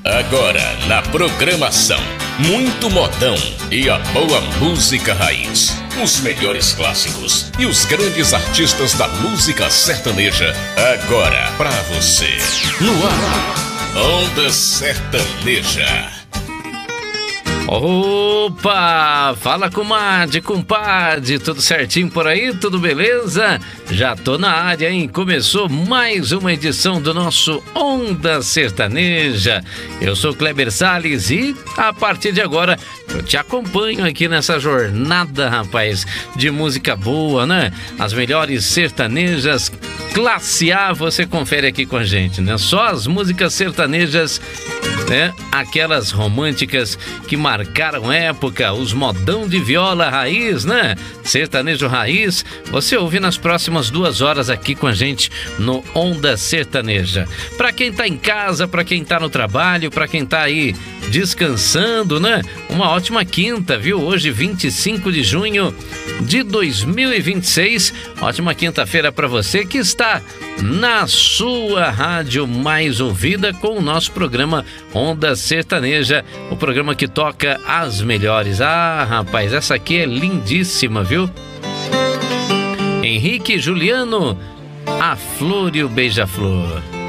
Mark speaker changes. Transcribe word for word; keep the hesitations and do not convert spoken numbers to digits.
Speaker 1: Agora na programação, muito modão e a boa música raiz. Os melhores clássicos e os grandes artistas da música sertaneja. Agora pra você. No ar, Onda Sertaneja.
Speaker 2: Opa! Fala, comadre, compadre, tudo certinho por aí? Tudo beleza? Já tô na área, hein? Começou mais uma edição do nosso Onda Sertaneja. Eu sou Kleber Salles e, a partir de agora, eu te acompanho aqui nessa jornada, rapaz, de música boa, né? As melhores sertanejas, classe A, você confere aqui com a gente, né? Só as músicas sertanejas, né? Aquelas românticas que marcaram época, os modão de viola raiz, né? Sertanejo raiz, você ouve nas próximas duas horas aqui com a gente no Onda Sertaneja. Pra quem tá em casa, pra quem tá no trabalho, pra quem tá aí descansando, né? Uma ótima quinta, viu? Hoje, vinte e cinco de junho de dois mil e vinte e seis. Ótima quinta-feira pra você que está na sua rádio mais ouvida com o nosso programa Onda Sertaneja, o programa que toca as melhores. Ah, rapaz, essa aqui é lindíssima, viu? Henrique e Juliano, A Flor e o Beija-Flor.